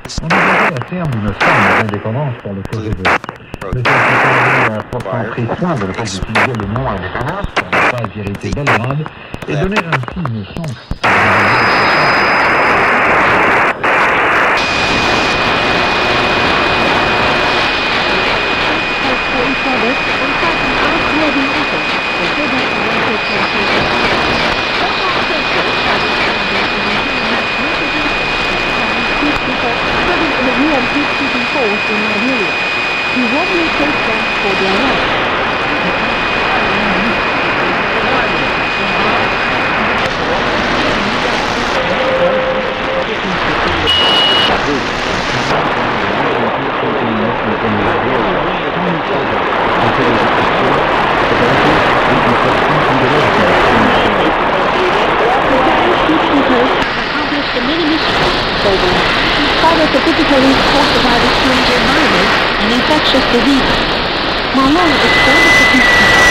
On a à terme une forme d'indépendance pour le projet de M. Foucault a pourtant pris soin de ne pas utiliser le mot indépendance pour ne pas irriter Belgrade et donner ainsi une chance in Liberia. He warmly takes them for their rights. Accomplished many missions globally. Despite a typically caused by the strange environment and infectious diseases. Malone expanded the